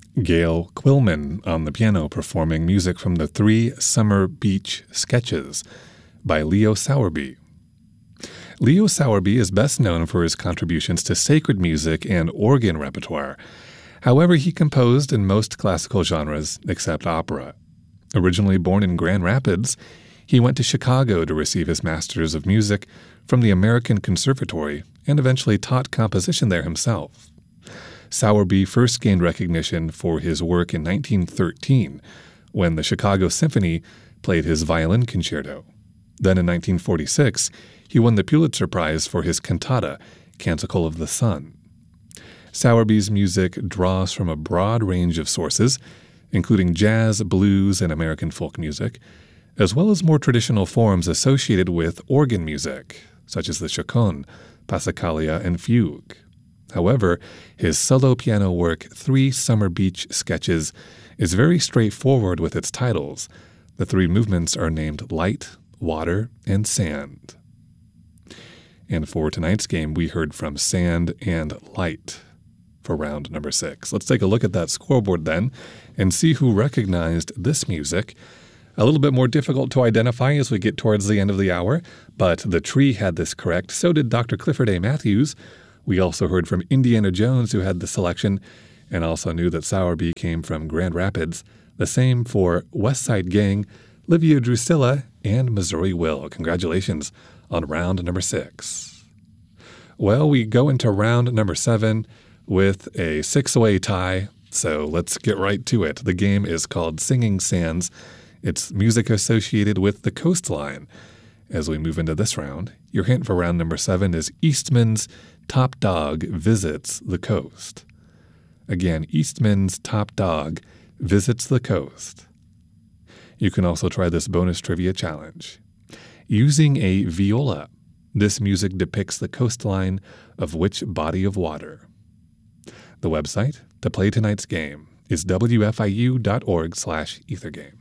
Gail Quillman on the piano performing music from the 3 Summer Beach Sketches by Leo Sowerby. Leo Sowerby is best known for his contributions to sacred music and organ repertoire. However, he composed in most classical genres except opera. Originally born in Grand Rapids, he went to Chicago to receive his Master's of Music from the American Conservatory and eventually taught composition there himself. Sowerby first gained recognition for his work in 1913 when the Chicago Symphony played his violin concerto. Then in 1946, he won the Pulitzer Prize for his cantata, Canticle of the Sun. Sowerby's music draws from a broad range of sources, including jazz, blues, and American folk music, as well as more traditional forms associated with organ music, such as the chaconne, passacaglia, and fugue. However, his solo piano work, 3 Summer Beach Sketches, is very straightforward with its titles. The 3 movements are named Light, Water, and Sand. And for tonight's game, we heard from Sand and Light for round number 6. Let's take a look at that scoreboard then and see who recognized this music. A little bit more difficult to identify as we get towards the end of the hour, but the Tree had this correct. So did Dr. Clifford A. Matthews. We also heard from Indiana Jones, who had the selection, and also knew that Sowerby came from Grand Rapids. The same for West Side Gang, Livia Drusilla, and Missouri Will. Congratulations on round number 6. Well, we go into round number 7 with a 6-way tie, so let's get right to it. The game is called Singing Sands. It's music associated with the coastline. As we move into this round, your hint for round number 7 is Eastman's Top Dog Visits the Coast. Again, Eastman's Top Dog Visits the Coast. You can also try this bonus trivia challenge. Using a viola, this music depicts the coastline of which body of water? The website to play tonight's game is wfiu.org/ethergame.